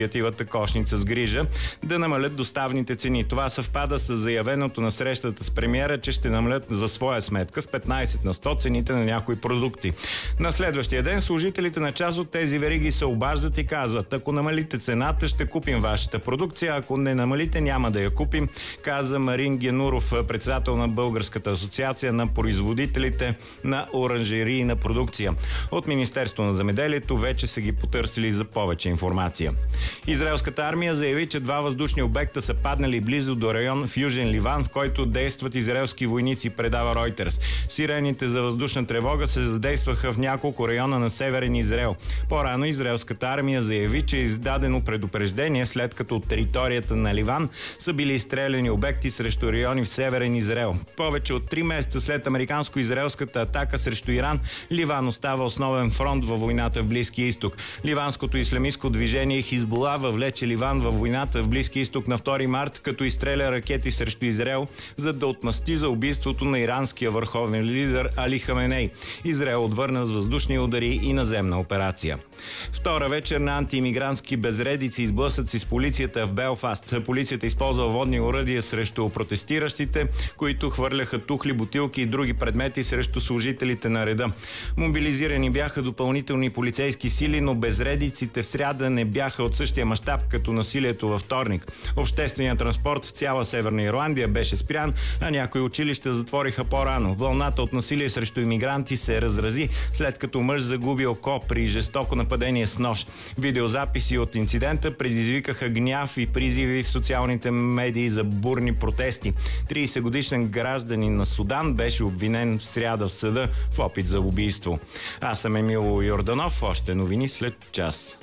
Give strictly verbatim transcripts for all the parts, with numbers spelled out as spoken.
инициативата Кошница с грижа да намалят доставните цени. Това съвпада с заявеното на срещата с премиера, че ще намалят за своя сметка с петнайсет на сто цените на някои продукти. На следващия ден служителите на част от тези вериги се обаждат и казват: ако намалите цената, ще купим вашата продукция, ако не намалите, няма да я купим, каза Марин Генуров, председател на Българската асоциация на производителите на оранжерийна продукция. От Министерство на земеделието вече са ги потърсили за повече информация. Израелската армия заяви, че два въздушни обекта са паднали близо до район в Южен Ливан, в който действат израелски войници, предава Ройтерс. Сирените за въздушна тревога се задействаха в няколко района на северен Израел. По-рано израелската армия заяви, че е издадено предупреждение, след като от територията на Ливан са били изстреляни обекти срещу райони в северен Израел. Повече от три месеца след американско-израелската атака срещу Иран, Ливан остава основен фронт във войната в Близкия изток. Ливанското ислямистко движение Хизбула въвлече Ливан във войната в Близкия изток на втори март, като изстреля ракети срещу Израел, за да отмъсти за убийството на иранския върховен лидер Али Хаменей. Израел отвърна с въздушни удари и наземна операция. Втора вечер на антиимигрантски безредици изблъсъци с полицията в Белфаст. Полицията използва водни оръдия срещу протестиращите, които хвърляха тухли, бутилки и други предмети срещу служителите на реда. Мобилизирани бяха допълнителни полицейски сили, но безредиците в сряда не бяха от същия мащаб като насилието във вторник. Общественият транспорт в цяла Северна Ирландия беше спрян, а някои училища затвориха по-рано. Вълната от насилие срещу имигранти се разрази, след като мъж загуби око при жестоко нападение с нож. Видеозаписи от инцидента предизвикаха гняв и призиви в социалните медии за бурни протести. трийсетгодишен гражданин на Судан беше обвинен в сряда в съда в опит за убийство. Аз съм Емил Йорданов. Още новини след час.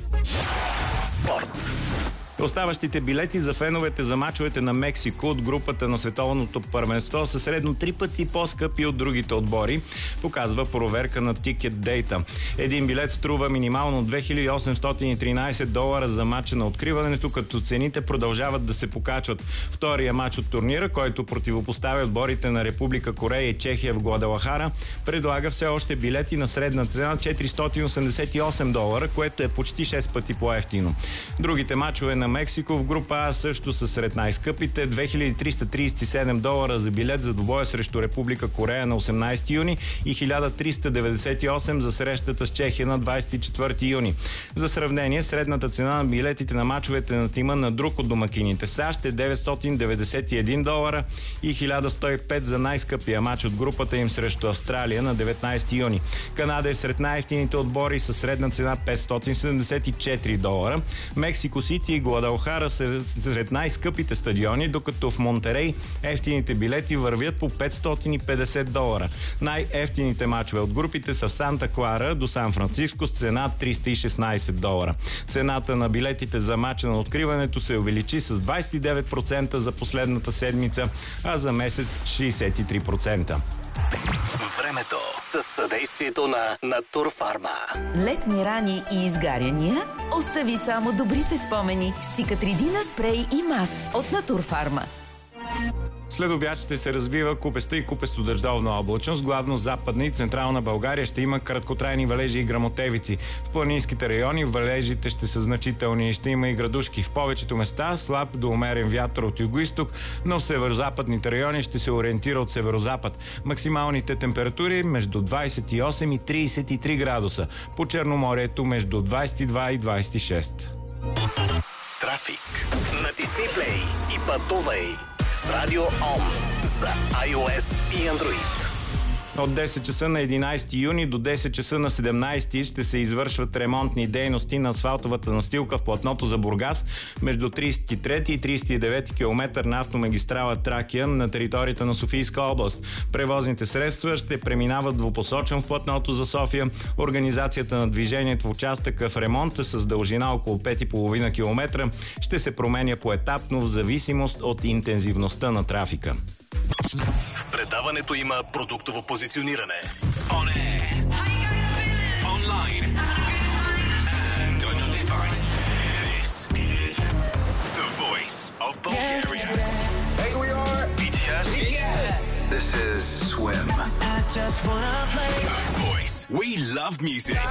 Спорт. Оставащите билети за феновете за мачовете на Мексико от групата на световното първенство са средно три пъти по-скъпи от другите отбори, показва проверка на Ticket Data. Един билет струва минимално две хиляди осемстотин и тринайсет долара за мача на откриването, като цените продължават да се покачват. Втория мач от турнира, който противопоставя отборите на Република Корея и Чехия в Гвадалахара, предлага все още билети на средна цена четиристотин осемдесет и осем долара, което е почти шест пъти по-евтино. Другите мачове на Мексико в група А също са сред най-скъпите. две хиляди триста трийсет и седем долара за билет за двубоя срещу Република Корея на осемнайсети юни и хиляда триста деветдесет и осем за срещата с Чехия на двайсет и четвърти юни. За сравнение, средната цена на билетите на мачовете на тима на друг от домакините САЩ е деветстотин деветдесет и един долара и хиляда сто и пет за най-скъпия мач от групата им срещу Австралия на деветнайсети юни. Канада е сред най-евтините отбори със средна цена петстотин седемдесет и четири долара. Мексико Сити и Гвадалахара са сред най-скъпите стадиони, докато в Монтерей ефтините билети вървят по петстотин и петдесет долара. Най-ефтините мачове от групите са в Санта Клара до Сан Франциско с цена триста и шестнайсет долара. Цената на билетите за мача на откриването се увеличи с двайсет и девет процента за последната седмица, а за месец шейсет и три процента. Времето със съдействието на Натурфарма. Летни рани и изгаряния? Остави само добрите спомени с Циcatrидина спрей и мас от Натурфарма. След обяд ще се развива купеста и купесто-дъждовна облачност. Главно западна и централна България ще има краткотрайни валежи и грамотевици. В планинските райони валежите ще са значителни и ще има и градушки. В повечето места слаб до умерен вятър от югоизток, но в северозападните райони ще се ориентира от северозапад. Максималните температури между двайсет и осем и трийсет и три градуса. По Черноморието между двайсет и два и двайсет и шест. Трафик. Натисни плей и пътувай с Радио Ом за iOS и Android. От десет часа на единайсети юни до десет часа на седемнайсети ще се извършват ремонтни дейности на асфалтовата настилка в платното за Бургас между трийсет и трети и трийсет и девети километър на автомагистрала Тракия на територията на Софийска област. Превозните средства ще преминават двупосочно в платното за София. Организацията на движението в участъка в ремонта с дължина около пет и половина километра ще се променя поетапно в зависимост от интензивността на трафика. В предаването има продуктово позициониране. On air, online, and on your device. This is the voice of Bulgaria. Hey, we are B T S. Yes. This is Swim. The voice. We love music.